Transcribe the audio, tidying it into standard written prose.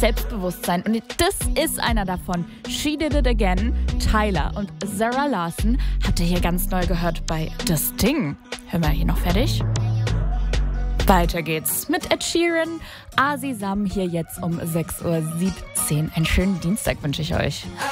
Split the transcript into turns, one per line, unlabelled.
Selbstbewusstsein. Und das ist einer davon. She Did It Again, Tyler und Zara Larsson. Habt ihr hier ganz neu gehört bei Das Ding. Hören wir hier noch fertig? Weiter geht's mit Ed Sheeran. Asi Sam hier jetzt um 6:17 Uhr. Einen schönen Dienstag wünsche ich euch.